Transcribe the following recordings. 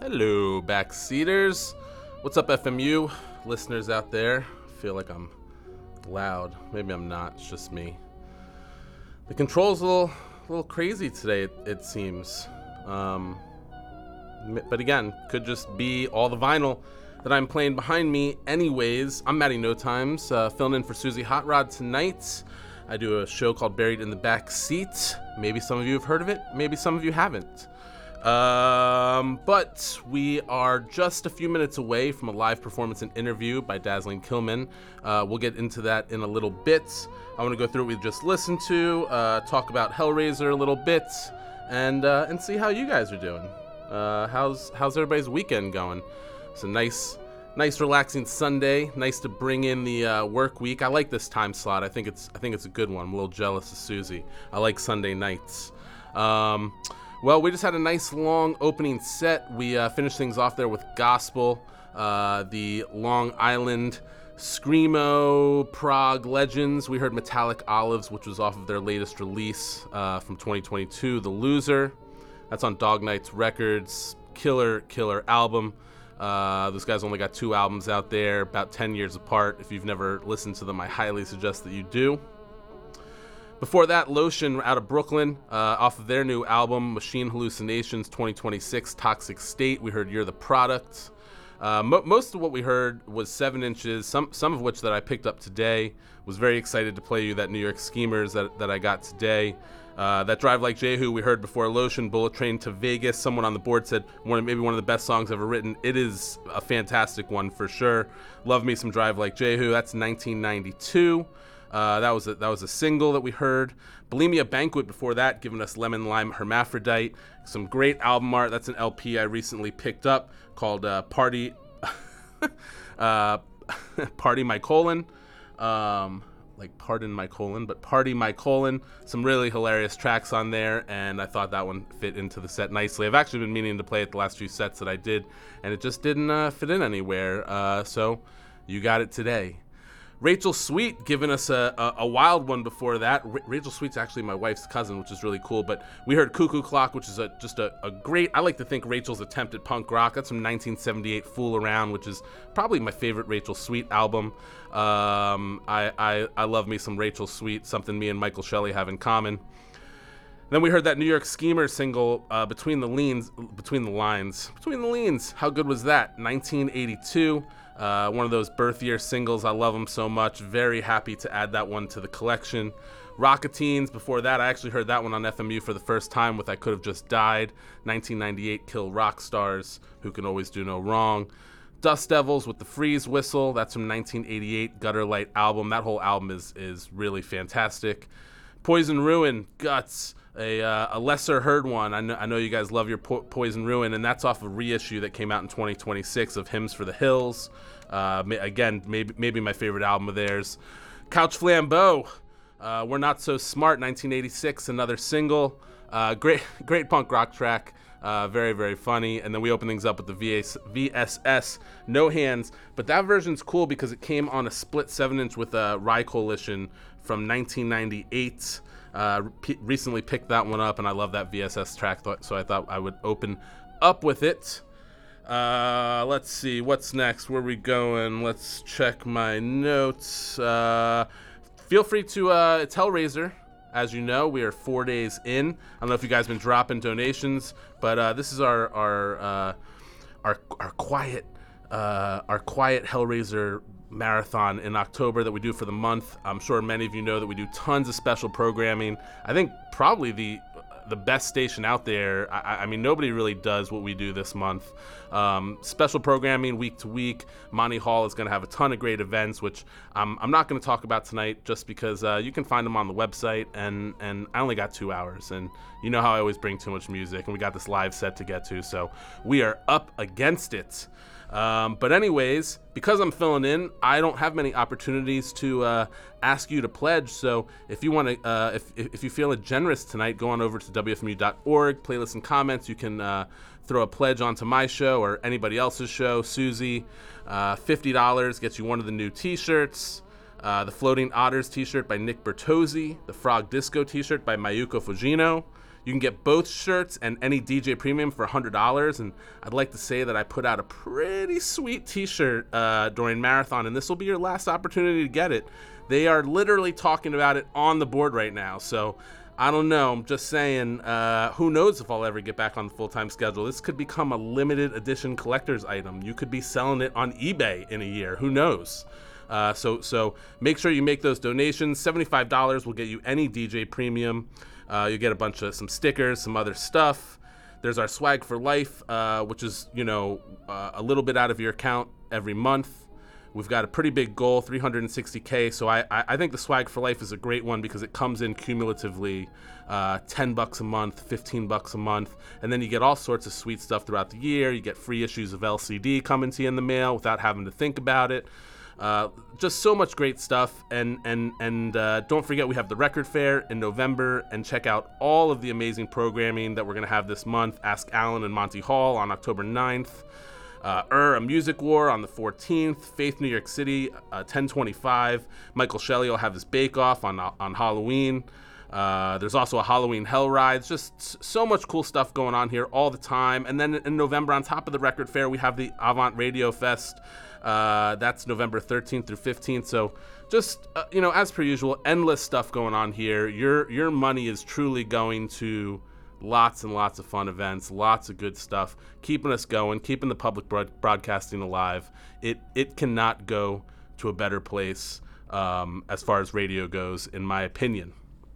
Hello, backseaters. What's up, FMU listeners out there? I feel like I'm loud. Maybe I'm not. It's just me. The controls a little crazy today, it seems. But again, could just be all the vinyl that I'm playing behind me. Anyways, I'm Matty No Times, filling in for Susie Hot Rod tonight. I do a show called Buried in the Back Seat. Maybe some of you have heard of it. Maybe some of you haven't. But we are just a few minutes away from a live performance and interview by Dazzling Killman. We'll get into that in a little bit. I want to go through what we've just listened to, talk about Hellraiser a little bit, and see how you guys are doing. How's everybody's weekend going? It's a nice relaxing Sunday. Nice to bring in the work week. I like this time slot. I think it's a good one. I'm a little jealous of Susie. I like Sunday nights. Well, we just had a nice long opening set. We finished things off there with Gospel, the Long Island Screamo Prague Legends. We heard Metallic Olives, which was off of their latest release from 2022, The Loser. That's on Dog Nights Records. Killer album. Those guys only got 2 albums out there, about 10 years apart. If you've never listened to them, I highly suggest that you do. Before that, Lotion out of Brooklyn, off of their new album, Machine Hallucinations 2026 Toxic State. We heard You're the Product. Most of what we heard was 7 inches, some of which that I picked up today. Was very excited to play you that New York Schemers that I got today. That Drive Like Jehu we heard before Lotion, Bullet Train to Vegas. Someone on the board said maybe one of the best songs ever written. It is a fantastic one for sure. Love me some Drive Like Jehu. That's 1992. That was a single that we heard. Bulimia Banquet before that, giving us Lemon Lime Hermaphrodite. Some great album art. That's an LP I recently picked up called Party My Colon. Like Pardon My Colon, but Party My Colon. Some really hilarious tracks on there, and I thought that one fit into the set nicely. I've actually been meaning to play it the last few sets that I did, and it just didn't fit in anywhere. So you got it today. Rachel Sweet giving us a wild one before that. Rachel Sweet's actually my wife's cousin, which is really cool. But we heard Cuckoo Clock, which is just a great, I like to think Rachel's attempt at punk rock. That's from 1978, Fool Around, which is probably my favorite Rachel Sweet album. I love me some Rachel Sweet, something me and Michael Shelley have in common. Then we heard that New York Schemer single, Between the Lines. How good was that? 1982. One of those birth year singles. I love them so much. Very happy to add that one to the collection. Rocketines. Before that, I actually heard that one on FMU for the first time with I Could Have Just Died. 1998, Kill Rock Stars, Who Can Always Do No Wrong. Dust Devils with the Freeze Whistle. That's from 1988, Gutter Light album. That whole album is really fantastic. Poison Ruin, Guts. A lesser heard one. I know you guys love your Poison Ruin, and that's off a reissue that came out in 2026 of Hymns for the Hills. Again, maybe my favorite album of theirs. Couch Flambeau, We're Not So Smart, 1986, another single. Great punk rock track. Very, very funny. And then we open things up with the VSS No Hands. But that version's cool because it came on a split 7-inch with a Rye Coalition from 1998. Recently picked that one up, and I love that VSS track, so I thought I would open up with it. Let's see, what's next? Where are we going? Let's check my notes. Feel free to, it's Hellraiser. As you know, we are 4 days in. I don't know if you guys have been dropping donations, but this is our quiet Hellraiser marathon in October that we do for the month. I'm sure many of you know that we do tons of special programming. I think probably the best station out there. I mean, nobody really does what we do this month. Special programming week to week. Monty Hall is going to have a ton of great events, which I'm not going to talk about tonight just because you can find them on the website, and I only got 2 hours, and you know how I always bring too much music, and we got this live set to get to, so we are up against it. But anyways, because I'm filling in, I don't have many opportunities to ask you to pledge. So if you want to, if you feel generous tonight, go on over to wfmu.org, playlists and comments. You can throw a pledge onto my show or anybody else's show. Susie, $50 gets you one of the new T-shirts. The Floating Otters T-shirt by Nick Bertozzi. The Frog Disco T-shirt by Mayuko Fujino. You can get both shirts and any DJ Premium for $100, and I'd like to say that I put out a pretty sweet t-shirt during Marathon, and this will be your last opportunity to get it. They are literally talking about it on the board right now, so I don't know. I'm just saying, who knows if I'll ever get back on the full-time schedule. This could become a limited edition collector's item. You could be selling it on eBay in a year. Who knows? So make sure you make those donations. $75 will get you any DJ Premium. You'll get some stickers, some other stuff. There's our Swag for Life, which is, a little bit out of your account every month. We've got a pretty big goal, 360K. So I think the Swag for Life is a great one because it comes in cumulatively $10 a month, $15 a month. And then you get all sorts of sweet stuff throughout the year. You get free issues of LCD coming to you in the mail without having to think about it. Just so much great stuff. And don't forget, we have the Record Fair in November, and check out all of the amazing programming that we're going to have this month. Ask Alan and Monty Hall on October 9th. A Music War on the 14th, Faith New York City, 10/25. Michael Shelley will have his Bake Off on Halloween. There's also a Halloween Hell Ride. It's just so much cool stuff going on here all the time. And then in November, on top of the Record Fair, we have the Avant Radio Fest. That's November 13th through 15th. So just, as per usual, endless stuff going on here. Your money is truly going to lots and lots of fun events, lots of good stuff, keeping us going, keeping the public broadcasting alive. It cannot go to a better place as far as radio goes, in my opinion.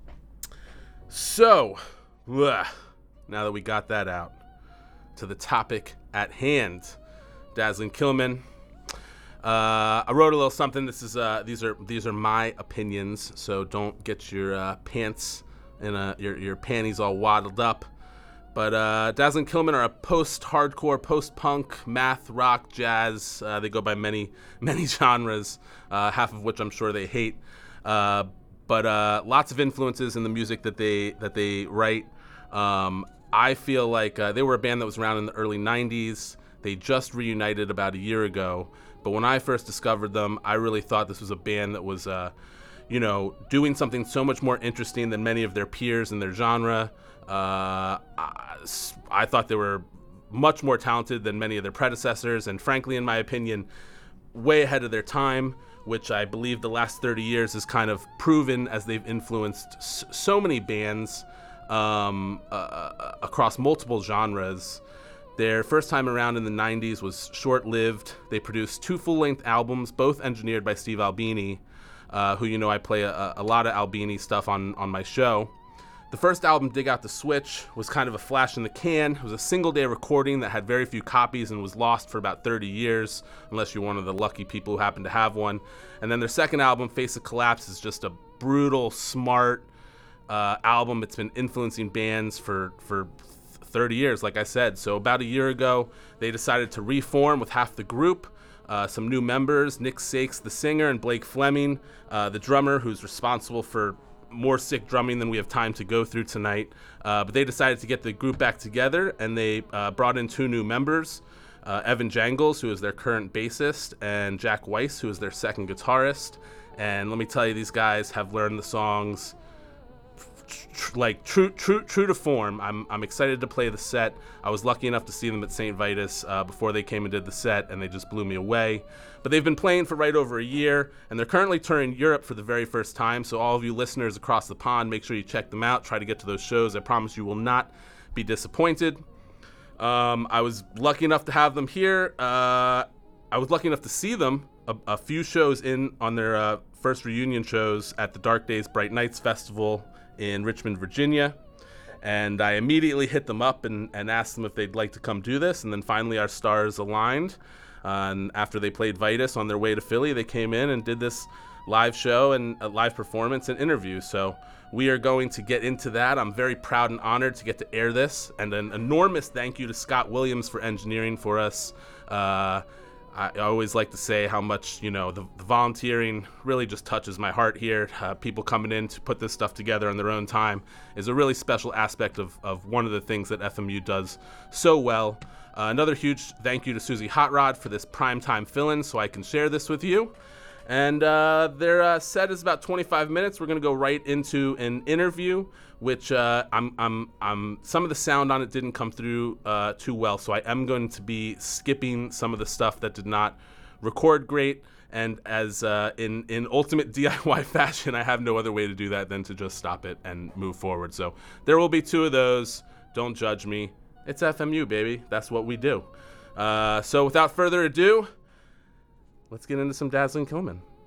So, now that we got that out, to the topic at hand, Dazzling Killman. I wrote a little something. These are my opinions, so don't get your pants and your panties all waddled up. But Dazzling Killman are a post-hardcore, post-punk, math, rock, jazz. They go by many genres, half of which I'm sure they hate. But lots of influences in the music that they write. I feel like they were a band that was around in the early 90s. They just reunited about a year ago. But when I first discovered them, I really thought this was a band that was doing something so much more interesting than many of their peers in their genre. I thought they were much more talented than many of their predecessors, and frankly, in my opinion, way ahead of their time, which I believe the last 30 years has kind of proven, as they've influenced so many bands across multiple genres. Their first time around in the 90s was short-lived. They produced 2 full-length albums, both engineered by Steve Albini, who I play a lot of Albini stuff on my show. The first album, Dig Out the Switch, was kind of a flash in the can. It was a single-day recording that had very few copies and was lost for about 30 years, unless you're one of the lucky people who happen to have one. And then their second album, Face of Collapse, is just a brutal, smart album. It's been influencing bands for 30 years, like I said. So about a year ago, they decided to reform with half the group. Some new members, Nick Sakes, the singer, and Blake Fleming, the drummer, who's responsible for more sick drumming than we have time to go through tonight. But they decided to get the group back together, and they brought in 2 new members, Evan Jangles, who is their current bassist, and Jack Weiss, who is their second guitarist. And let me tell you, these guys have learned the songs like true to form. I'm excited to play the set. I was lucky enough to see them at St. Vitus before they came and did the set, and they just blew me away. But they've been playing for right over a year, and they're currently touring Europe for the very first time. So all of you listeners across the pond, make sure you check them out. Try to get to those shows. I promise you will not be disappointed. I was lucky enough to have them here. I was lucky enough to see them a few shows in on their first reunion shows at the Dark Days Bright Nights Festival in Richmond, Virginia. And I immediately hit them up and asked them if they'd like to come do this. And then finally our stars aligned. And after they played Vitus on their way to Philly, they came in and did this live show and a live performance and interview. So we are going to get into that. I'm very proud and honored to get to air this. And an enormous thank you to Scott Williams for engineering for us. I always like to say how much, the volunteering really just touches my heart here. People coming in to put this stuff together on their own time is a really special aspect of one of the things that FMU does so well. Another huge thank you to Susie Hot Rod for this primetime fill-in so I can share this with you. And their set is about 25 minutes. We're gonna go right into an interview, which I'm some of the sound on it didn't come through too well, so I am going to be skipping some of the stuff that did not record great. And as in ultimate DIY fashion, I have no other way to do that than to just stop it and move forward. So there will be 2 of those. Don't judge me. It's FMU, baby. That's what we do. So without further ado, let's get into some Dazzling Killman.